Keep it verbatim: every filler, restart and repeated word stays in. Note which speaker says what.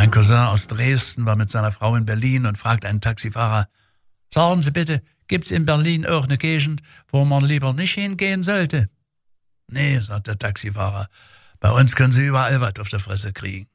Speaker 1: Mein Cousin aus Dresden war mit seiner Frau in Berlin und fragt einen Taxifahrer, sagen Sie bitte, gibt's in Berlin auch eine Gegend, wo man lieber nicht hingehen sollte? Nee, sagt der Taxifahrer, bei uns können Sie überall was auf der Fresse kriegen.